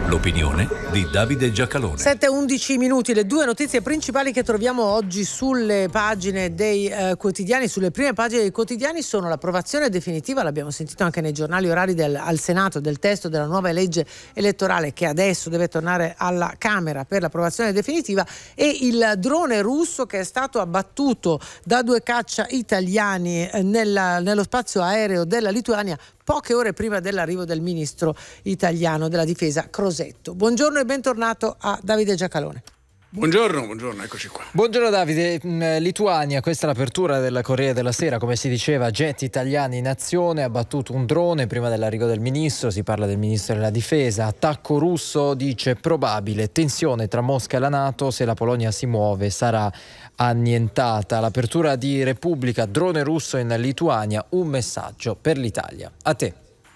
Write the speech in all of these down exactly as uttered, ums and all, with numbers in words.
L'opinione di Davide Giacalone. sette e undici minuti, le due notizie principali che troviamo oggi sulle pagine dei eh, quotidiani, sulle prime pagine dei quotidiani, sono l'approvazione definitiva, l'abbiamo sentito anche nei giornali orari del, al Senato, del testo della nuova legge elettorale che adesso deve tornare alla Camera per l'approvazione definitiva, e il drone russo che è stato abbattuto da due caccia italiani eh, nella, nello spazio aereo della Lituania poche ore prima dell'arrivo del ministro italiano della difesa Crosetto. Buongiorno e bentornato a Davide Giacalone. Buongiorno, buongiorno, eccoci qua. Buongiorno Davide. Lituania, questa è l'apertura del Corriere della Sera, come si diceva, jet italiani in azione, ha battuto un drone prima dell'arrivo del ministro, si parla del ministro della difesa, attacco russo, dice probabile, tensione tra Mosca e la NATO, se la Polonia si muove sarà annientata. L'apertura di Repubblica, drone russo in Lituania, un messaggio per l'Italia. A te.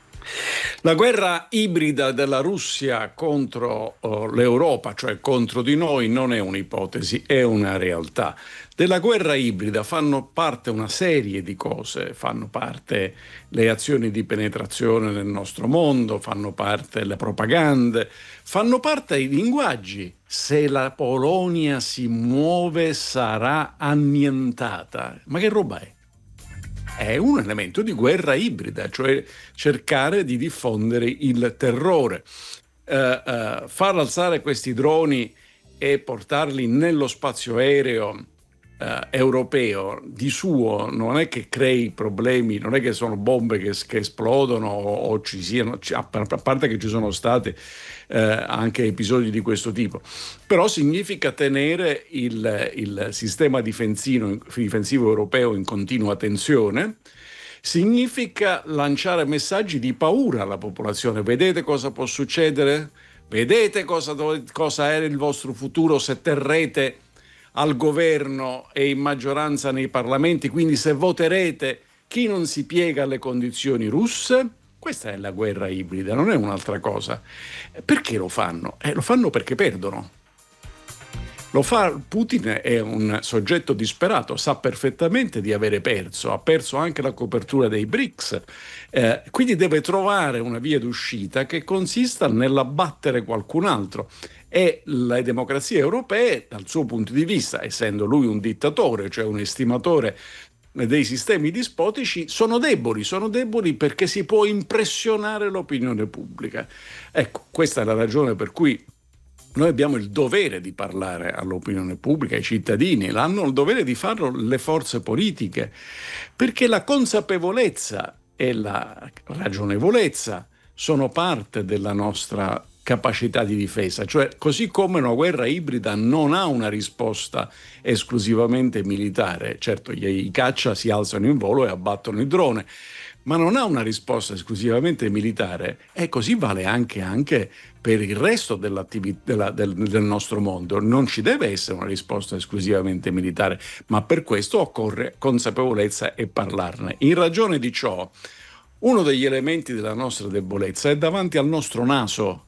La guerra ibrida della Russia contro uh, l'Europa, cioè contro di noi, non è un'ipotesi, è una realtà. Della guerra ibrida fanno parte una serie di cose, fanno parte le azioni di penetrazione nel nostro mondo, fanno parte le propagande, fanno parte i linguaggi. Se la Polonia si muove sarà annientata. Ma che roba è? È un elemento di guerra ibrida, cioè cercare di diffondere il terrore. Uh, uh, far alzare questi droni e portarli nello spazio aereo uh, europeo di suo non è che crei problemi, non è che sono bombe che, che esplodono o, o ci siano, a parte che ci sono stati uh, anche episodi di questo tipo, però significa tenere il, il sistema difensivo, difensivo europeo in continua tensione. Significa lanciare messaggi di paura alla popolazione. Vedete cosa può succedere? Vedete cosa, cosa è il vostro futuro se terrete al governo e in maggioranza nei parlamenti? Quindi se voterete, chi non si piega alle condizioni russe? Questa è la guerra ibrida, non è un'altra cosa. Perché lo fanno? Eh, lo fanno perché perdono. Lo fa Putin, è un soggetto disperato, sa perfettamente di avere perso, ha perso anche la copertura dei B R I C S, eh, quindi deve trovare una via d'uscita che consista nell'abbattere qualcun altro. E le democrazie europee, dal suo punto di vista, essendo lui un dittatore, cioè un estimatore dei sistemi dispotici, sono deboli, sono deboli perché si può impressionare l'opinione pubblica. Ecco, questa è la ragione per cui noi abbiamo il dovere di parlare all'opinione pubblica, ai cittadini, hanno il dovere di farlo le forze politiche, perché la consapevolezza e la ragionevolezza sono parte della nostra capacità di difesa, cioè così come una guerra ibrida non ha una risposta esclusivamente militare, certo i caccia si alzano in volo e abbattono il drone, ma non ha una risposta esclusivamente militare, e così vale anche, anche per il resto dell'attività della, del, del nostro mondo. Non ci deve essere una risposta esclusivamente militare, ma per questo occorre consapevolezza e parlarne. In ragione di ciò, uno degli elementi della nostra debolezza è davanti al nostro naso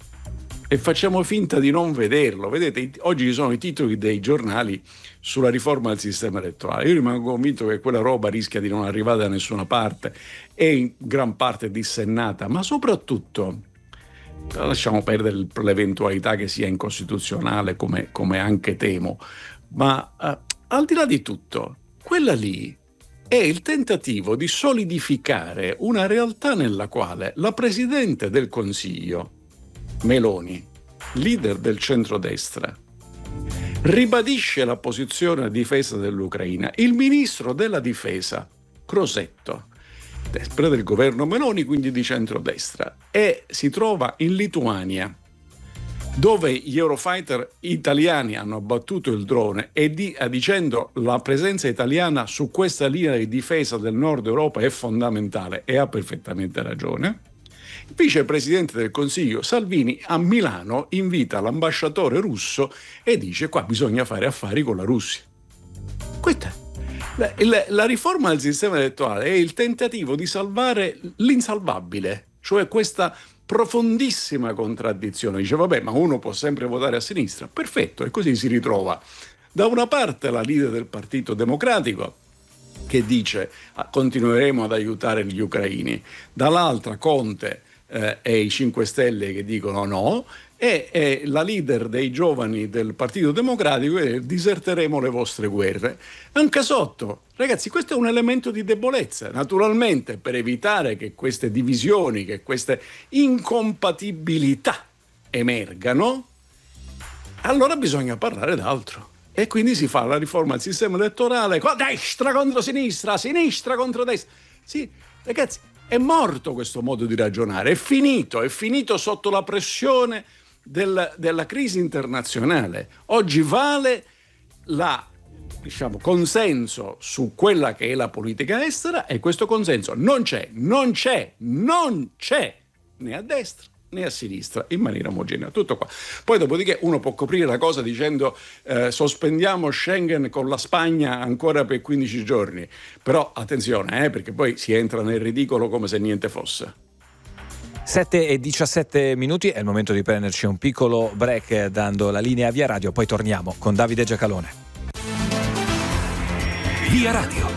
e facciamo finta di non vederlo. Vedete, oggi ci sono i titoli dei giornali sulla riforma del sistema elettorale. Io rimango convinto che quella roba rischia di non arrivare da nessuna parte, è in gran parte dissennata, ma soprattutto lasciamo perdere l'eventualità che sia incostituzionale, come, come anche temo, ma eh, al di là di tutto, quella lì è il tentativo di solidificare una realtà nella quale la Presidente del Consiglio Meloni, leader del centrodestra, ribadisce la posizione a difesa dell'Ucraina. Il ministro della difesa, Crosetto, sempre del governo Meloni, quindi di centrodestra, e si trova in Lituania, dove gli Eurofighter italiani hanno abbattuto il drone, e di, dicendo la presenza italiana su questa linea di difesa del nord Europa è fondamentale, e ha perfettamente ragione. Il vicepresidente del Consiglio Salvini a Milano invita l'ambasciatore russo e dice: qua bisogna fare affari con la Russia. Questa la, la, la riforma del sistema elettorale è il tentativo di salvare l'insalvabile, cioè questa profondissima contraddizione. Dice: vabbè, ma uno può sempre votare a sinistra. Perfetto, e così si ritrova da una parte la leader del Partito Democratico che dice: continueremo ad aiutare gli ucraini, dall'altra Conte eh, e i cinque Stelle che dicono no, e, e la leader dei giovani del Partito Democratico che dice diserteremo le vostre guerre. È un casotto. Ragazzi, questo è un elemento di debolezza. Naturalmente, per evitare che queste divisioni, che queste incompatibilità emergano, allora bisogna parlare d'altro. E quindi si fa la riforma del sistema elettorale, destra contro sinistra, sinistra contro destra. Sì, ragazzi, è morto questo modo di ragionare, è finito, è finito sotto la pressione del, della crisi internazionale. Oggi vale la, diciamo, consenso su quella che è la politica estera, e questo consenso non c'è, non c'è, non c'è né a destra né a sinistra in maniera omogenea. Tutto qua. Poi dopodiché uno può coprire la cosa dicendo eh, sospendiamo Schengen con la Spagna ancora per quindici giorni, però attenzione, eh, perché poi si entra nel ridicolo come se niente fosse. sette e diciassette minuti, è il momento di prenderci un piccolo break dando la linea a Via Radio, poi torniamo con Davide Giacalone. Via Radio.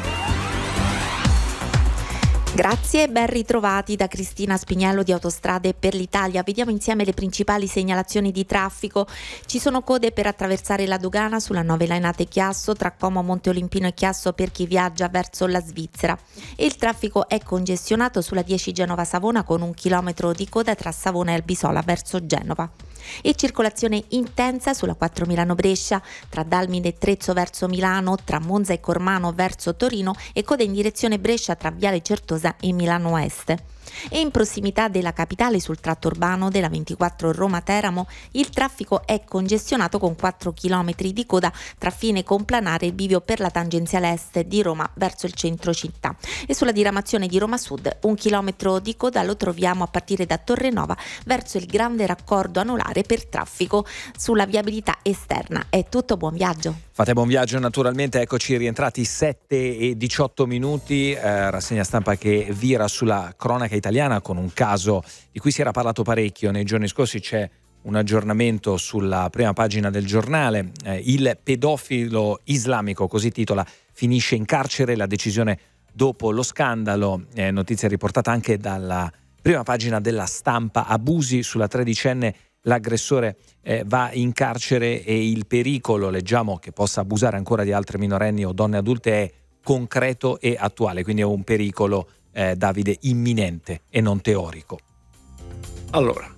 Grazie e ben ritrovati da Cristina Spiniello di Autostrade per l'Italia. Vediamo insieme le principali segnalazioni di traffico. Ci sono code per attraversare la dogana sulla nove Lainate Chiasso tra Como, Monte Olimpino e Chiasso per chi viaggia verso la Svizzera. E il traffico è congestionato sulla dieci Genova Savona con un chilometro di coda tra Savona e Albisola verso Genova. E circolazione intensa sulla quattro Milano Brescia tra Dalmine e Trezzo verso Milano, tra Monza e Cormano verso Torino e coda in direzione Brescia tra Viale Certosa e Milano Est. E in prossimità della capitale sul tratto urbano della ventiquattro Roma-Teramo il traffico è congestionato con quattro chilometri di coda tra Fine Complanare e bivio per la tangenziale est di Roma verso il centro città. E sulla diramazione di Roma Sud un chilometro di coda lo troviamo a partire da Torrenova verso il grande raccordo anulare per traffico sulla viabilità esterna. È tutto, buon viaggio. Fate buon viaggio naturalmente, eccoci rientrati sette e diciotto minuti, eh, rassegna stampa che vira sulla cronaca italiana con un caso di cui si era parlato parecchio nei giorni scorsi. C'è un aggiornamento sulla prima pagina del giornale, eh, il pedofilo islamico, così titola, finisce in carcere, la decisione dopo lo scandalo, eh, notizia riportata anche dalla prima pagina della Stampa, abusi sulla tredicenne, l'aggressore eh, va in carcere e il pericolo, leggiamo, che possa abusare ancora di altre minorenni o donne adulte è concreto e attuale, quindi è un pericolo, eh, Davide, imminente e non teorico. Allora,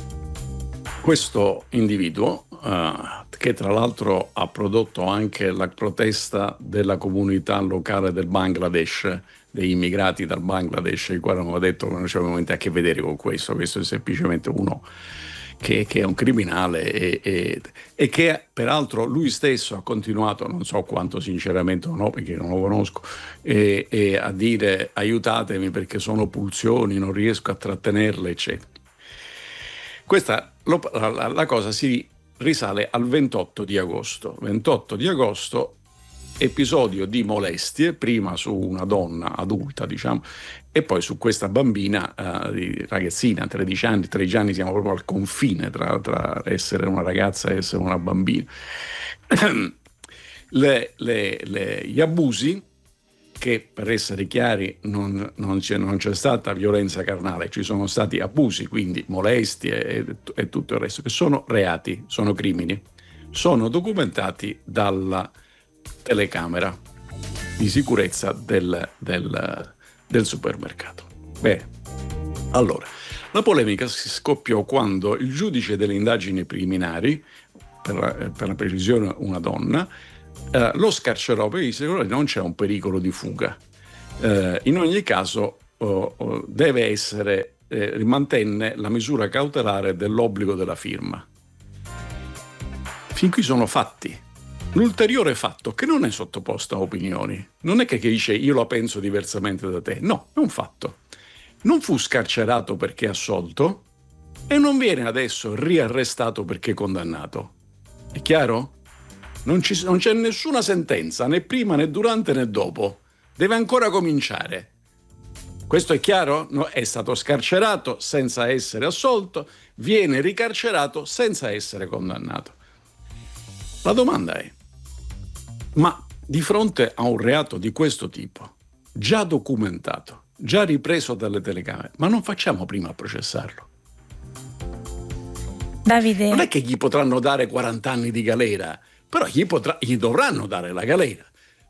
questo individuo, eh, che tra l'altro ha prodotto anche la protesta della comunità locale del Bangladesh, degli immigrati dal Bangladesh, i quali hanno detto che non c'avevano niente a che vedere con questo, questo è semplicemente uno Che, che è un criminale e, e, e che peraltro lui stesso ha continuato, non so quanto sinceramente o no perché non lo conosco, e, e a dire aiutatemi perché sono pulsioni, non riesco a trattenerle, eccetera. Questa lo, la, la cosa si risale al ventotto di agosto. ventotto di agosto, episodio di molestie, prima su una donna adulta, diciamo, e poi su questa bambina, uh, ragazzina, tredici anni, tredici anni, siamo proprio al confine tra, tra essere una ragazza e essere una bambina. le, le, le, gli abusi, che per essere chiari non, non, c'è, non c'è stata violenza carnale, ci sono stati abusi, quindi molestie e, e tutto il resto, che sono reati, sono crimini, sono documentati dalla telecamera di sicurezza del, del, del supermercato. Bene, allora, la polemica si scoppiò quando il giudice delle indagini preliminari, per la, per la precisione una donna, eh, lo scarcerò perché disse che non c'è un pericolo di fuga. Eh, in ogni caso oh, oh, deve essere, eh, mantenne la misura cautelare dell'obbligo della firma. Fin qui sono fatti. L'ulteriore fatto, che non è sottoposto a opinioni, non è che, che dice io la penso diversamente da te, no, è un fatto. Non fu scarcerato perché assolto e non viene adesso riarrestato perché condannato. È chiaro? Non, ci, non c'è nessuna sentenza, né prima né durante né dopo. Deve ancora cominciare. Questo è chiaro? No, è stato scarcerato senza essere assolto, viene ricarcerato senza essere condannato. La domanda è: ma di fronte a un reato di questo tipo, già documentato, già ripreso dalle telecamere, ma non facciamo prima a processarlo. Davide. Non è che gli potranno dare quaranta anni di galera, però gli, potrà, gli dovranno dare la galera.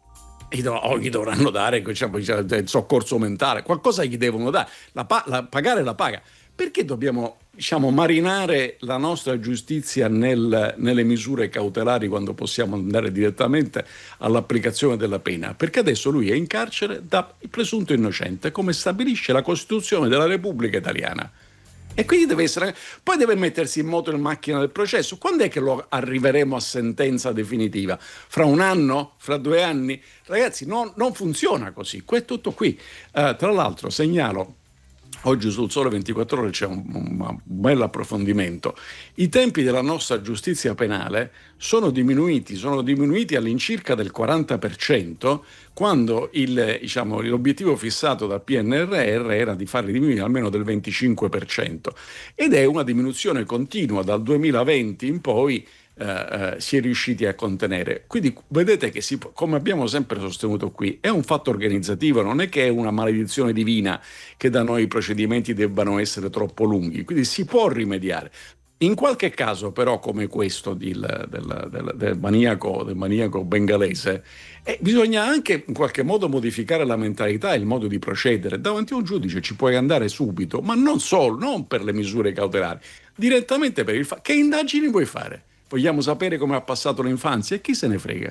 Gli do, o gli dovranno dare, diciamo, il soccorso mentale, qualcosa gli devono dare. La, la, pagare la paga. Perché dobbiamo, diciamo, marinare la nostra giustizia nel, nelle misure cautelari quando possiamo andare direttamente all'applicazione della pena? Perché adesso lui è in carcere da presunto innocente, come stabilisce la Costituzione della Repubblica Italiana. E quindi deve essere, poi deve mettersi in moto in macchina del processo. Quando è che lo arriveremo a sentenza definitiva? Fra un anno? Fra due anni? Ragazzi, non, non funziona così. È tutto qui. Uh, tra l'altro segnalo, oggi sul Sole ventiquattro Ore c'è un, un bel approfondimento. I tempi della nostra giustizia penale sono diminuiti, sono diminuiti all'incirca del quaranta per cento, quando il, diciamo, l'obiettivo fissato dal P N R R era di farli diminuire almeno del venticinque per cento. Ed è una diminuzione continua dal duemilaventi in poi. Uh, uh, si è riusciti a contenere. Quindi vedete che si, come abbiamo sempre sostenuto qui, è un fatto organizzativo, non è che è una maledizione divina che da noi i procedimenti debbano essere troppo lunghi, quindi si può rimediare. In qualche caso però, come questo del, del, del, del, maniaco, del maniaco bengalese, eh, bisogna anche in qualche modo modificare la mentalità e il modo di procedere. Davanti a un giudice ci puoi andare subito, ma non solo, non per le misure cautelari, direttamente per il fatto. Che indagini vuoi fare? Vogliamo sapere come ha passato l'infanzia e chi se ne frega?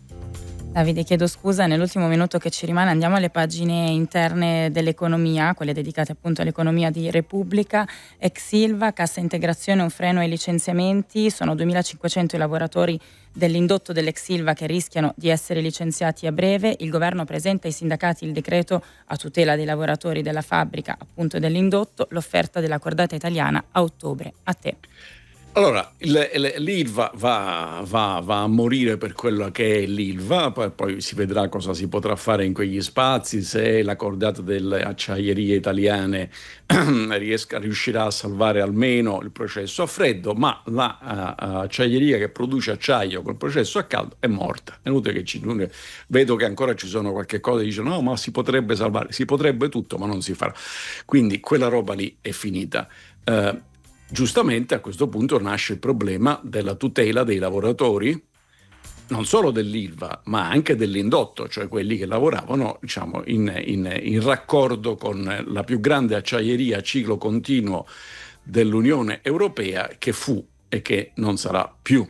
Davide, chiedo scusa, nell'ultimo minuto che ci rimane andiamo alle pagine interne dell'economia, quelle dedicate appunto all'economia di Repubblica. Ex Ilva, cassa integrazione, un freno ai licenziamenti, sono duemilacinquecento i lavoratori dell'indotto dell'ex Ilva che rischiano di essere licenziati a breve. Il governo presenta ai sindacati il decreto a tutela dei lavoratori della fabbrica appunto dell'indotto, l'offerta della cordata italiana a ottobre. A te. Allora, l'Ilva va, va, va a morire per quello che è l'Ilva, poi, poi si vedrà cosa si potrà fare in quegli spazi, se la cordata delle acciaierie italiane riesca, riuscirà a salvare almeno il processo a freddo, ma la uh, acciaieria che produce acciaio col processo a caldo è morta. È inutile che ci, vedo che ancora ci sono qualche cosa che dicono no, ma si potrebbe salvare, si potrebbe tutto, ma non si farà. Quindi quella roba lì è finita. Uh, Giustamente a questo punto nasce il problema della tutela dei lavoratori, non solo dell'Ilva, ma anche dell'indotto, cioè quelli che lavoravano, diciamo, in, in, in raccordo con la più grande acciaieria a ciclo continuo dell'Unione Europea, che fu e che non sarà più.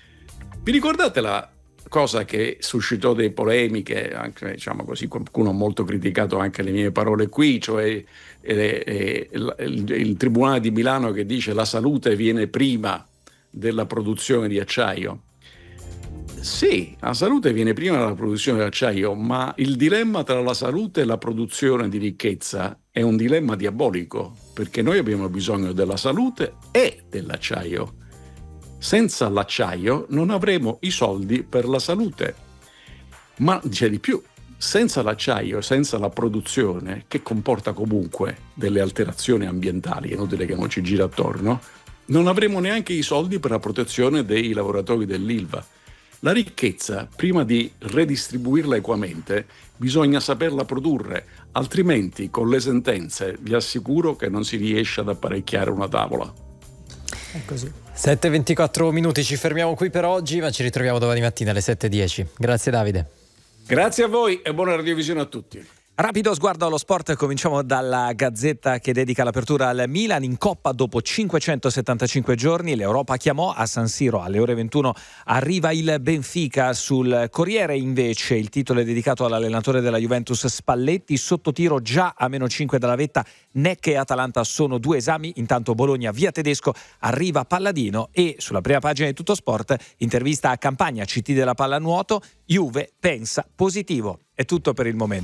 Vi ricordate la cosa che suscitò delle polemiche, anche, diciamo così, qualcuno ha molto criticato anche le mie parole qui, cioè eh, eh, il, il, il Tribunale di Milano che dice la salute viene prima della produzione di acciaio. Sì, la salute viene prima della produzione di acciaio, ma il dilemma tra la salute e la produzione di ricchezza è un dilemma diabolico, perché noi abbiamo bisogno della salute e dell'acciaio. Senza l'acciaio non avremo i soldi per la salute. Ma c'è di più, senza l'acciaio, senza la produzione, che comporta comunque delle alterazioni ambientali, è inutile che non ci gira attorno, non avremo neanche i soldi per la protezione dei lavoratori dell'Ilva. La ricchezza, prima di redistribuirla equamente, bisogna saperla produrre, altrimenti con le sentenze vi assicuro che non si riesce ad apparecchiare una tavola. È così. sette e ventiquattro minuti, ci fermiamo qui per oggi, ma ci ritroviamo domani mattina alle sette e dieci. Grazie Davide. Grazie a voi e buona radiovisione a tutti. Rapido sguardo allo sport, cominciamo dalla Gazzetta che dedica l'apertura al Milan in Coppa dopo cinquecentosettantacinque giorni. L'Europa chiamò a San Siro alle ore ventuno, arriva il Benfica. Sul Corriere invece il titolo è dedicato all'allenatore della Juventus Spalletti, sotto tiro già a meno cinque dalla vetta, Neck e Atalanta sono due esami, intanto Bologna via Tedesco, arriva Palladino. E sulla prima pagina di Tutto Sport intervista a Campagna, C T della pallanuoto, Juve pensa positivo. È tutto per il momento.